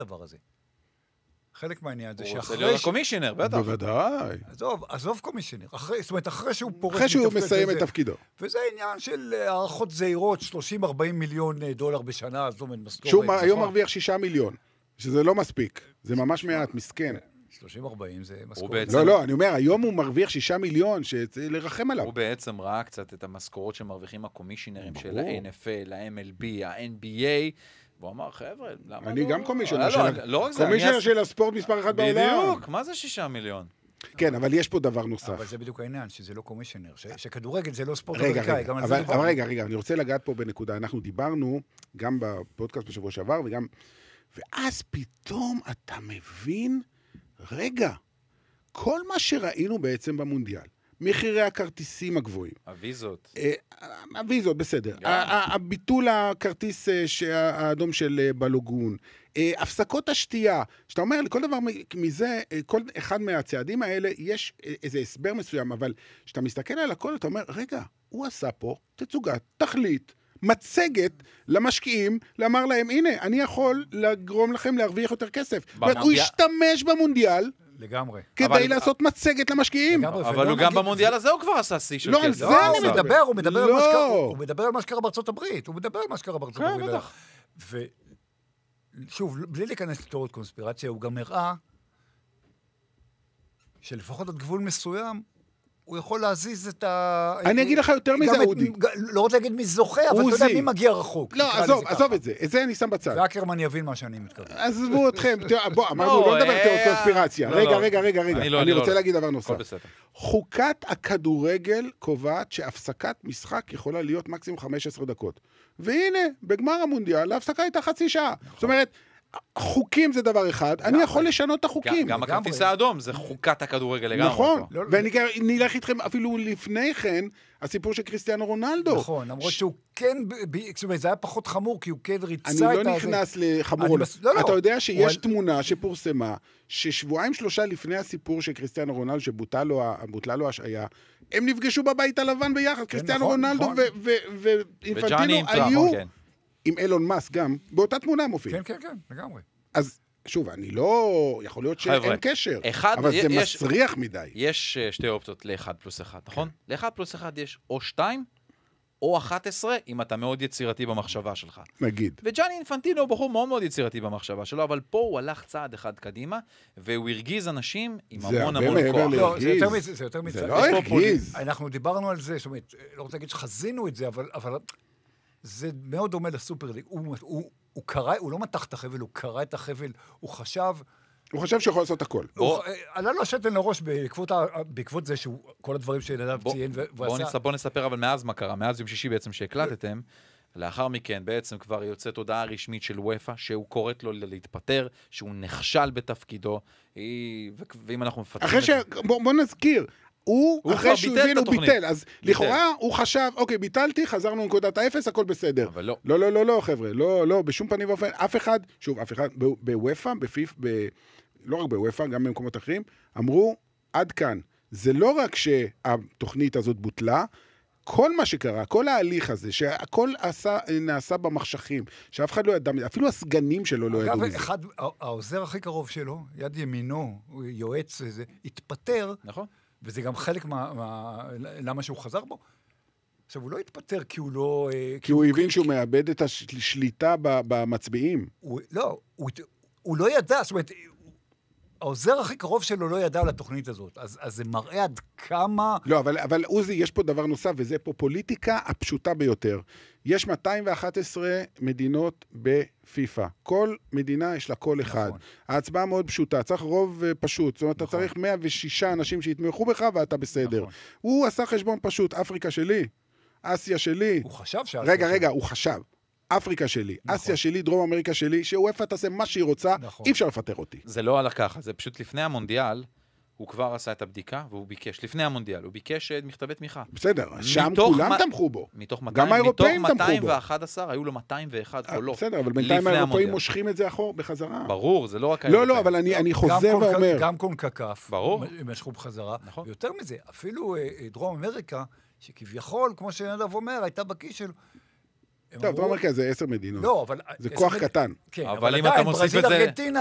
הדבר הזה. חלק מהעניין זה הוא שאחרי... רוצה להיות קומישיונר, בטח. בוודאי. עזוב קומישיונר. זאת אומרת, אחרי שהוא פורש... אחרי שהוא מסיים את תפקידו. וזה עניין של הערכות זהירות, 30-40 מיליון דולר בשנה, זאת אומרת, משכורת. שהוא היום מרוויח 6 מיליון, שזה לא מספיק. זה ממש מעט, מסכן. 30-40 זה משכורת. לא, אני אומר, היום הוא מרוויח 6 מיליון, שצריך לרחם עליו. הוא בעצם ראה קצת את המשכורות שמרוויחים הקומישיונרים של ה-NFL, ה-MLB, ה-NBA, והוא אמר, חבר'ה, למה לא? אני גם קומישיונר של הספורט מספר 1 בעולם. בדיוק, מה זה 6 מיליון? כן, אבל יש פה דבר נוסף. אבל זה בדיוק העניין, שזה לא קומישיונר, שכדורגל זה לא ספורט רגע, אמריקאי. אבל רגע, אני רוצה לגעת פה בנקודה. אנחנו דיברנו גם בפודקאסט בשבוע שעבר, ואז פתאום אתה מבין, רגע, כל מה שראינו בעצם במונדיאל, מחירי הכרטיסים הגבוהים. הוויזות, בסדר. הביטול הכרטיס האדום של בלוגון. הפסקות השתייה. שאתה אומר, לכל דבר מזה, כל אחד מהצעדים האלה, יש איזה הסבר מסוים, אבל כשאתה מסתכל על הכל, אתה אומר, רגע, הוא עשה פה תצוגת, תכלית, מצגת למשקיעים, לאמר להם, הנה, אני יכול לגרום לכם להרוויח יותר כסף. הוא השתמש במונדיאל, לגמרי. כדי לעשות מצגת למשקיעים. אבל הוא גם במונדיאל הזה הוא כבר עשה סי של כסף. לא, על זה אני מדבר. הוא מדבר על מה שקרה בארצות הברית. ושוב, בלי להיכנס לתיאוריות קונספירציה, הוא גם הראה שלפחות עד גבול מסוים, הוא יכול להזיז את ה... אני אגיד לך יותר מזה, אודי. לא רוצה להגיד מי זוכה, אבל אתה יודע מי מגיע רחוק. לא, עזוב את זה. את זה אני שם בצד. ואקרמן יבין מה שאני מתכוון. עזבו אתכם. בוא, אמרנו, לא נדבר תיאוריות קונספירציה. רגע. אני רוצה להגיד דבר נוסף. חוקת הכדורגל קובעת שהפסקת משחק יכולה להיות מקסימום 15 דקות. והנה, בגמר המונדיאל, ההפסקה הייתה חצי שעה. זאת אומרת, חוקים זה דבר אחד, אני יכול לשנות את החוקים. גם הכרטיס האדום זה חוקת הכדורגל לגמרי. נכון, ואני נלך איתכם אפילו לפני כן, הסיפור של קריסטיאנו רונלדו. נכון, למרות שהוא כן, זאת אומרת, זה היה פחות חמור, כי הוא כן ריצה את אני לא נכנס לחמור. אתה יודע שיש תמונה שפורסמה, ששבועיים 3 לפני הסיפור של קריסטיאנו רונלדו, שבוטלה לו השעיה, הם נפגשו בבית הלבן ביחד, קריסטיאנו רונלדו ואינפנטינו היו... עם אילון מאסק גם, באותה תמונה מופיע. כן, לגמרי. אז שוב, אני לא... יכול להיות שאין קשר, אבל זה מסריח מדי. יש 2 אופציות ל-1+1, נכון? ל-1+1 יש או 2, או 11, אם אתה מאוד יצירתי במחשבה שלך. נגיד. וג'אני אינפנטינו הוא בחור מאוד מאוד יצירתי במחשבה שלו, אבל פה הוא הלך צעד אחד קדימה, והוא הרגיז אנשים עם המון כוח. לא, זה יותר מזה. זה לא הרגיז. אנחנו דיברנו על זה, זאת אומרת, לא רוצה להגיד שחזינו את זה, אבל... זה מאוד דומה לסופר ליג. הוא קרא, הוא לא מתח את החבל, הוא קרא את החבל, הוא חשב שיכול לעשות הכל. עלה לו השתן לראש בעקבות זה שהוא, כל הדברים שנדב ציין ועשה. בוא נספר אבל מאז מה קרה, מאז יום שישי בעצם שהקלטתם, לאחר מכן בעצם כבר יוצאת הודעה רשמית של וופא, שהוא קוראת לו להתפטר, שהוא נכשל בתפקידו, ואם אנחנו מפתחים את זה... בוא נזכיר, הוא אחרי שהוא הבין, הוא ביטל, אז לכאורה הוא חשב, אוקיי, ביטלתי, חזרנו לנקודת האפס, הכל בסדר. אבל לא. לא, חבר'ה, לא, בשום פנים ואופן, אף אחד, בוופא, לא רק בוופא, גם במקומות אחרים, אמרו, עד כאן. זה לא רק שהתוכנית הזאת בוטלה, כל מה שקרה, כל ההליך הזה, שהכל נעשה במחשכים, שאף אחד לא ידע, אפילו הסגנים שלו לא ידעו מזה. אגב, העוזר הכי קרוב שלו, יד ימינו, יועץ, התפטר, נכון. וזה גם חלק למה שהוא חזר בו. עכשיו, הוא לא התפטר כי הוא לא... כי הוא הבין שהוא מאבד את השליטה במצביעים. לא, הוא לא ידע, זאת אומרת, העוזר הכי קרוב שלו לא ידע על התוכנית הזאת, אז זה מראה עד כמה... לא, אבל עוזי, יש פה דבר נוסף, וזה פה פוליטיקה הפשוטה ביותר. יש 211 מדינות בפיפה. כל מדינה יש לה קול אחד. נכון. ההצבעה מאוד פשוטה, צריך רוב פשוט. זאת אומרת, אתה צריך 106 אנשים שיתמכו בך ואתה בסדר. נכון. הוא עשה חשבון פשוט, אפריקה שלי, אסיה שלי. הוא חשב רגע, הוא חשב. אפריקה שלי, נכון. אסיה שלי, דרום אמריקה שלי, שוופא תעשה מה שהיא רוצה, נכון. אי אפשר לפטר אותי. זה לא הלך ככה, זה פשוט לפני המונדיאל, הוא כבר עשה את הבדיקה, והוא ביקש, לפני המונדיאל, הוא ביקש מכתבי תמיכה. בסדר, שם כולם תמכו בו. גם האירופאים תמכו בו. מתוך 211, היו לו 202 קולות. בסדר, אבל בינתיים האירופאים מושכים את זה אחור בחזרה. ברור, זה לא רק האירופאים. לא, אבל אני חוזר ואומר. גם קונקקף, ברור. משכו בחזרה. ויותר מזה, אפילו דרום אמריקה, שכביכול, כמו שנדב אומר, הייתה בכיס שלו, טוב, דרום אמריקה זה 10 מדינות. לא, אבל... זה כוח קטן. כן, אבל אבל אם אתה עדיין, מוסיף ברזיל, את זה- ארגנטינה,